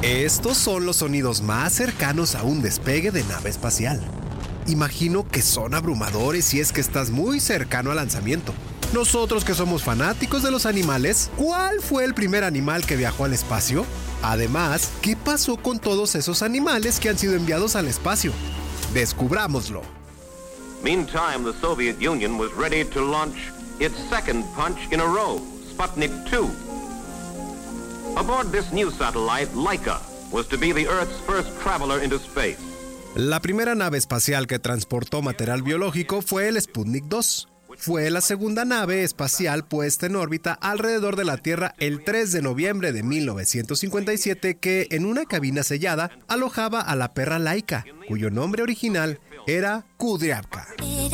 Estos son los sonidos más cercanos a un despegue de nave espacial. Imagino que son abrumadores si es que estás muy cercano al lanzamiento. Nosotros que somos fanáticos de los animales, ¿cuál fue el primer animal que viajó al espacio? Además, ¿qué pasó con todos esos animales que han sido enviados al espacio? Descubrámoslo. Meantime, the Soviet Union was ready to launch its second punch in a row, Sputnik 2. Aboard this new satellite, Laika was to be the Earth's first traveler into space. La primera nave espacial que transportó material biológico fue el Sputnik 2. Fue la segunda nave espacial puesta en órbita alrededor de la Tierra el 3 de noviembre de 1957 que, en una cabina sellada, alojaba a la perra Laika, cuyo nombre original era Kudryavka.